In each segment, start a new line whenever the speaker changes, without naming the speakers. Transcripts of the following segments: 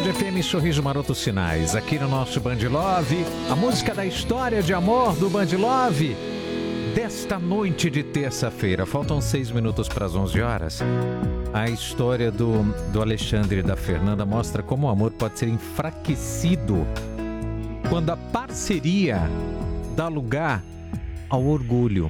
Band FM, Sorriso Maroto Sinais. Aqui no nosso Band Love, a música da história de amor do Band Love. Desta noite de terça-feira, faltam 6 minutos para as 11 horas. A história do Alexandre e da Fernanda mostra como o amor pode ser enfraquecido quando a parceria dá lugar ao orgulho.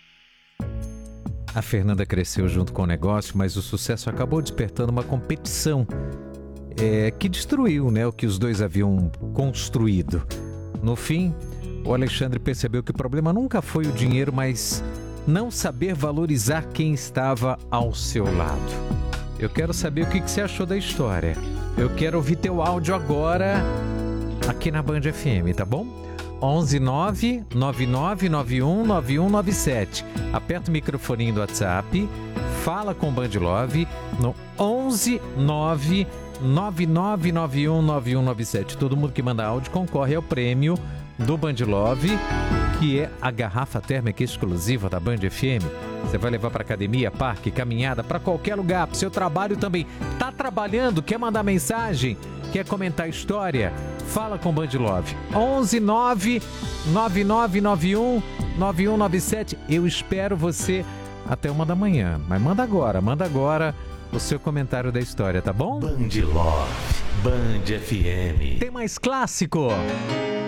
A Fernanda cresceu junto com o negócio, mas o sucesso acabou despertando uma competição que destruiu, né, o que os dois haviam construído. No fim, o Alexandre percebeu que o problema nunca foi o dinheiro, mas não saber valorizar quem estava ao seu lado. Eu quero saber o que você achou da história. Eu quero ouvir teu áudio agora aqui na Band FM, tá bom? 11 9 9991 9197. Aperta o microfoninho do WhatsApp, fala com o Band Love no 11 9 9991 9197. Todo mundo que manda áudio concorre ao prêmio do Band Love, que é a garrafa térmica exclusiva da Band FM. Você vai levar para academia, parque, caminhada, para qualquer lugar, para o seu trabalho também. Tá trabalhando? Quer mandar mensagem? Quer comentar história? Fala com o Band Love. 11 9 9991 9197. Eu espero você até 1 da manhã. Mas manda agora o seu comentário da história, tá bom?
Band Love, Band FM.
Tem mais clássico?